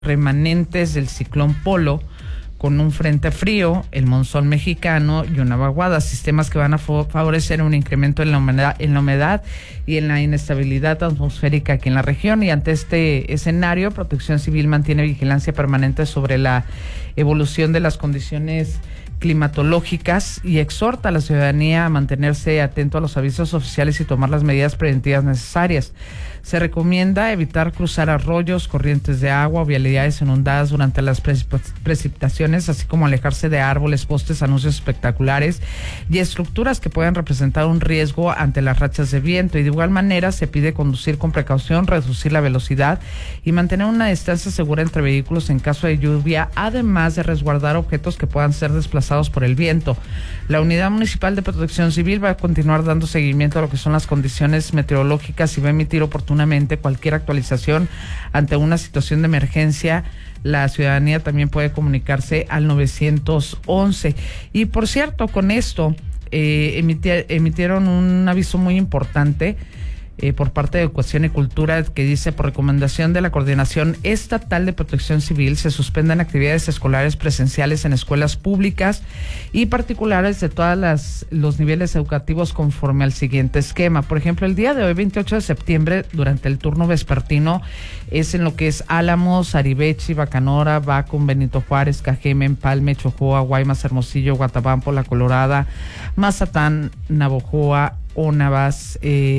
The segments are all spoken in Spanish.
remanentes del ciclón Polo, con un frente frío, el monzón mexicano y una vaguada, sistemas que van a favorecer un incremento en la humedad y en la inestabilidad atmosférica aquí en la región. Y ante este escenario, Protección Civil mantiene vigilancia permanente sobre la evolución de las condiciones climatológicas y exhorta a la ciudadanía a mantenerse atento a los avisos oficiales y tomar las medidas preventivas necesarias. Se recomienda evitar cruzar arroyos, corrientes de agua o vialidades inundadas durante las precipitaciones, así como alejarse de árboles, postes, anuncios espectaculares y estructuras que puedan representar un riesgo ante las rachas de viento. Y de igual manera se pide conducir con precaución, reducir la velocidad y mantener una distancia segura entre vehículos en caso de lluvia, además de resguardar objetos que puedan ser desplazados por el viento. La Unidad Municipal de Protección Civil va a continuar dando seguimiento a lo que son las condiciones meteorológicas y va a emitir oportunamente cualquier actualización ante una situación de emergencia. La ciudadanía también puede comunicarse al 911. Y por cierto, con esto emitieron un aviso muy importante por parte de Educación y Cultura, que dice: por recomendación de la Coordinación Estatal de Protección Civil, se suspenden actividades escolares presenciales en escuelas públicas y particulares de todos los niveles educativos conforme al siguiente esquema. Por ejemplo, el día de hoy, 28 de septiembre, durante el turno vespertino, es en lo que es Álamos, Aribechi, Bacanora, Bacum, Benito Juárez, Cajeme, Empalme, Chojoa, Guaymas, Hermosillo, Guatabampo, La Colorada, Mazatán, Navojoa, Onavas,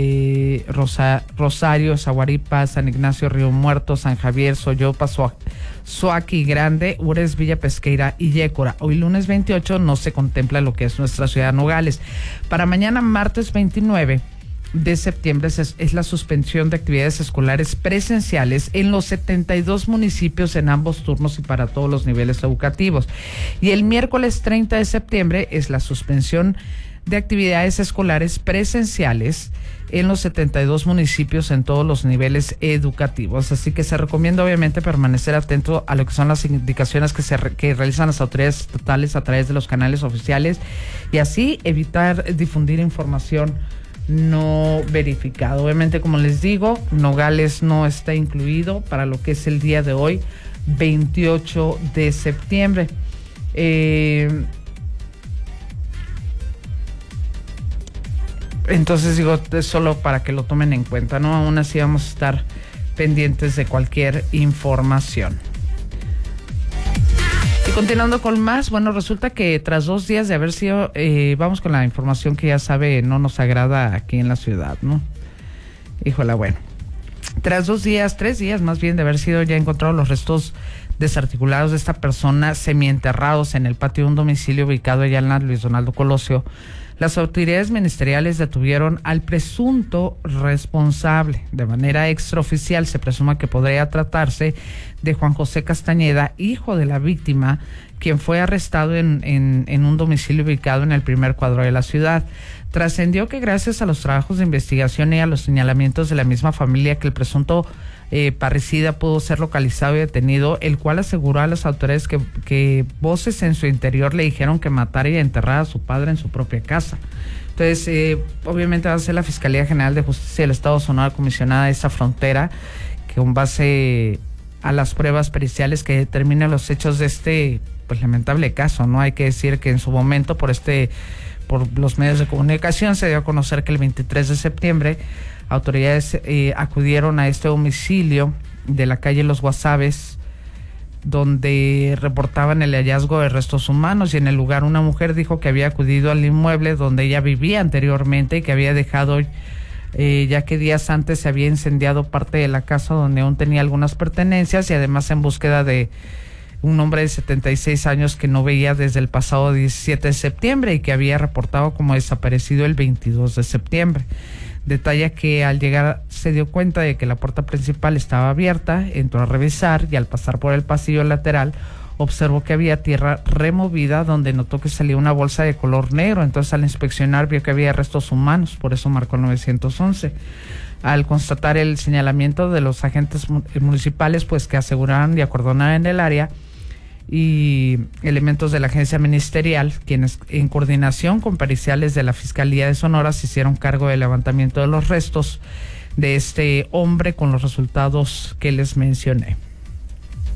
Rosario, Zaguaripa, San Ignacio, Río Muerto, San Javier, Soyopa, Soaqui Grande, Ures, Villa Pesqueira y Yécora. Hoy lunes 28 no se contempla lo que es nuestra ciudad de Nogales. Para mañana martes 29 de septiembre es la suspensión de actividades escolares presenciales en los 72 municipios en ambos turnos y para todos los niveles educativos. Y el miércoles 30 de septiembre es la suspensión de actividades escolares presenciales en los 72 municipios en todos los niveles educativos. Así que se recomienda obviamente permanecer atento a lo que son las indicaciones que realizan las autoridades estatales a través de los canales oficiales y así evitar difundir información no verificada. Obviamente, como les digo, Nogales no está incluido para lo que es el día de hoy, 28 de septiembre. Entonces digo, es solo para que lo tomen en cuenta, ¿no? Aún así vamos a estar pendientes de cualquier información. Y continuando con más, bueno, resulta que tras 2 días de haber sido, vamos con la información que ya sabe, no nos agrada aquí en la ciudad, ¿no? Híjola, bueno. Tras 3 días más bien de haber sido ya encontrados los restos desarticulados de esta persona semienterrados en el patio de un domicilio ubicado allá en la Luis Donaldo Colosio, las autoridades ministeriales detuvieron al presunto responsable. De manera extraoficial se presuma que podría tratarse de Juan José Castañeda, hijo de la víctima, quien fue arrestado en un domicilio ubicado en el primer cuadro de la ciudad. Trascendió que gracias a los trabajos de investigación y a los señalamientos de la misma familia que el presunto parricida pudo ser localizado y detenido, el cual aseguró a las autoridades que voces en su interior le dijeron que matara y enterrara a su padre en su propia casa. Entonces, obviamente va a ser la Fiscalía General de Justicia del Estado de Sonora comisionada a esa frontera, que con base a las pruebas periciales que determinen los hechos de este pues lamentable caso, ¿no? Hay que decir que en su momento por los medios de comunicación se dio a conocer que el 23 de septiembre autoridades acudieron a este domicilio de la calle Los Guasabes, donde reportaban el hallazgo de restos humanos, y en el lugar una mujer dijo que había acudido al inmueble donde ella vivía anteriormente y que había dejado, ya que días antes se había incendiado parte de la casa donde aún tenía algunas pertenencias, y además en búsqueda de un hombre de 76 años que no veía desde el pasado 17 de septiembre y que había reportado como desaparecido el 22 de septiembre. Detalla que al llegar se dio cuenta de que la puerta principal estaba abierta, entró a revisar y al pasar por el pasillo lateral observó que había tierra removida, donde notó que salía una bolsa de color negro. Entonces al inspeccionar vio que había restos humanos, por eso marcó el 911. Al constatar el señalamiento de los agentes municipales, pues que aseguraron y acordonaron el área, y elementos de la agencia ministerial, quienes en coordinación con periciales de la Fiscalía de Sonora se hicieron cargo del levantamiento de los restos de este hombre con los resultados que les mencioné.